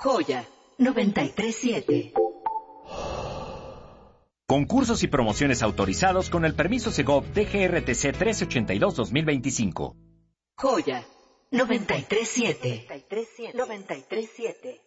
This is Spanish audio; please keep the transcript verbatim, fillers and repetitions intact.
Joya noventa y tres siete. Concursos y promociones autorizados con el permiso Segov D G R T C trece ochenta y dos dos mil veinticinco. Joya noventa y tres siete. noventa y tres siete.